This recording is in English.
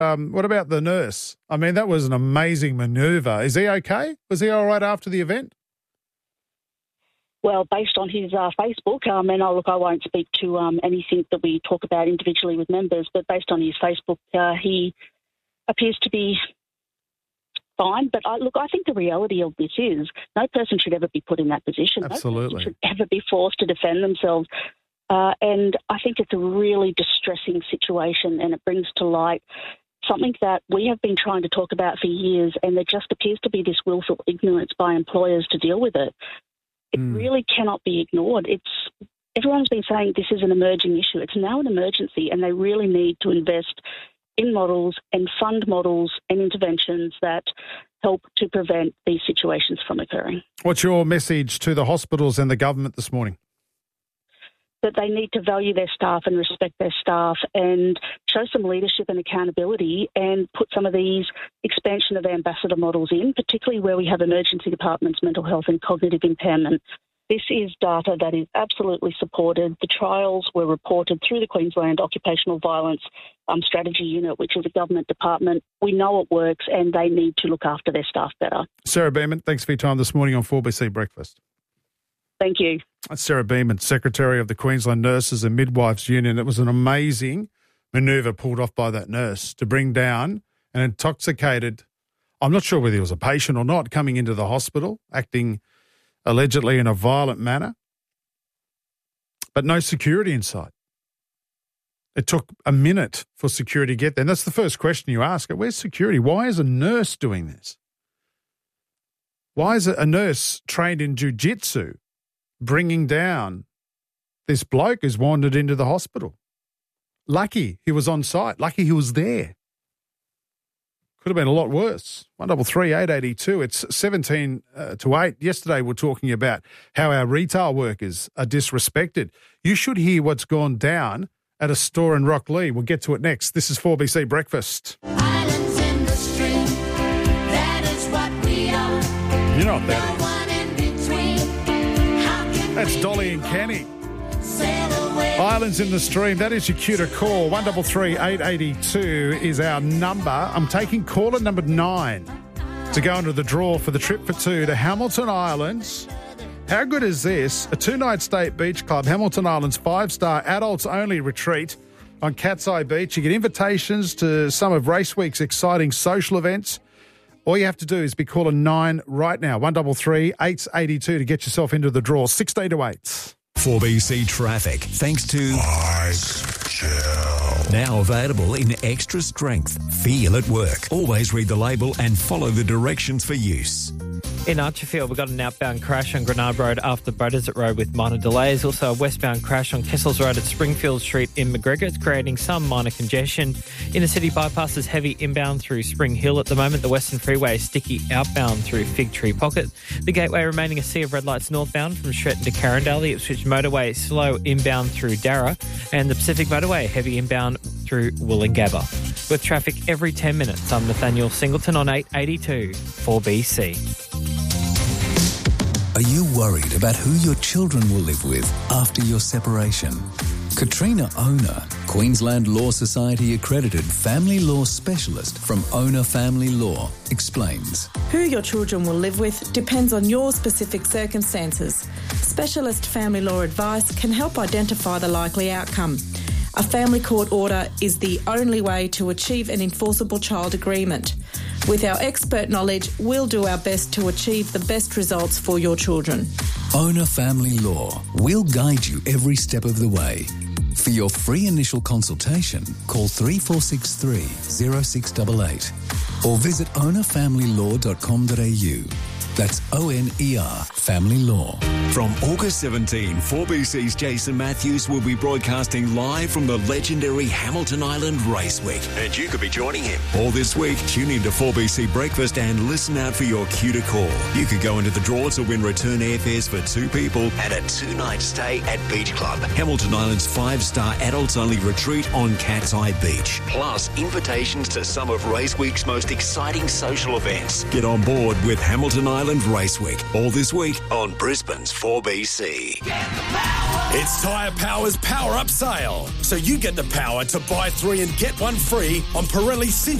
What about the nurse? I mean, that was an amazing manoeuvre. Is he okay? Was he all right after the event? Well, based on his Facebook, and I won't speak to anything that we talk about individually with members, but based on his Facebook, he appears to be fine. But I think the reality of this is no person should ever be put in that position. Absolutely. No person should ever be forced to defend themselves. And I think it's a really distressing situation, and it brings to light something that we have been trying to talk about for years, and there just appears to be this willful ignorance by employers to deal with it. It really cannot be ignored. Everyone's been saying this is an emerging issue. It's now an emergency, and they really need to invest in models and fund models and interventions that help to prevent these situations from occurring. What's your message to the hospitals and the government this morning? That they need to value their staff and respect their staff and show some leadership and accountability and put some of these expansion of ambassador models in, particularly where we have emergency departments, mental health and cognitive impairment. This is data that is absolutely supported. The trials were reported through the Queensland Occupational Violence Strategy Unit, which is a government department. We know it works, and they need to look after their staff better. Sarah Beeman, thanks for your time this morning on 4BC Breakfast. Thank you. That's Sarah Beeman, Secretary of the Queensland Nurses and Midwives Union. It was an amazing manoeuvre pulled off by that nurse to bring down an intoxicated, I'm not sure whether he was a patient or not, coming into the hospital, acting allegedly in a violent manner, but no security in sight. It took a minute for security to get there. And that's the first question you ask. Where's security? Why is a nurse doing this? Why is a nurse trained in jiu-jitsu bringing down this bloke who's wandered into the hospital? Lucky he was on site. Lucky he was there. Could have been a lot worse. 133 882. It's 17 to 8. Yesterday we're talking about how our retail workers are disrespected. You should hear what's gone down at a store in Rocklea. We'll get to it next. This is 4BC Breakfast. Islands in the stream, that is what we are. You know what that is. No one in between. How can That's we Dolly and Kenny. sail away? Islands in the Stream, that is your cue to call. 133 882 is our number. I'm taking caller number 9 to go into the draw for the trip for 2 to Hamilton Islands. How good is this? A 2-night stay at Beach Club, Hamilton Islands 5-star adults-only retreat on Cat's Eye Beach. You get invitations to some of Race Week's exciting social events. All you have to do is be caller 9 right now, 133 882 to get yourself into the draw, 16 to 8. 4BC Traffic, thanks to Bike Chill. now available in extra strength. Feel at work. Always read the label and follow the directions for use. In Archerfield, we've got an outbound crash on Granard Road after Brodesett Road with minor delays. Also, a westbound crash on Kessels Road at Springfield Street in McGregor. It's creating some minor congestion. Inner city bypass is heavy inbound through Spring Hill at the moment. The Western Freeway is sticky outbound through Fig Tree Pocket. The Gateway remaining a sea of red lights northbound from Stretton to Carindale. The Ipswich Motorway slow inbound through Darra. And the Pacific Motorway heavy inbound through Wollongabba. With traffic every 10 minutes, I'm Nathaniel Singleton on 882 4BC. Are you worried about who your children will live with after your separation? Katrina Ona, Queensland Law Society accredited family law specialist from Ona Family Law, explains. Who your children will live with depends on your specific circumstances. Specialist family law advice can help identify the likely outcome. A family court order is the only way to achieve an enforceable child agreement. With our expert knowledge, we'll do our best to achieve the best results for your children. Ona Family Law. We'll guide you every step of the way. For your free initial consultation, call 3463 0688 or visit onafamilylaw.com.au. That's ONER Family Law. From August 17, 4BC's Jason Matthews will be broadcasting live from the legendary Hamilton Island Race Week. And you could be joining him. All this week, tune in to 4BC Breakfast and listen out for your cue to call. You could go into the draw to win return airfares for 2 people and a 2-night stay at Beach Club, Hamilton Island's 5-star adults-only retreat on Cat's Eye Beach. Plus, invitations to some of Race Week's most exciting social events. Get on board with Hamilton Island Island Race Week. All this week on Brisbane's 4BC. It's Tyre Power's Power Up Sale. So you get the power to buy 3 and get 1 free on Pirelli Cinch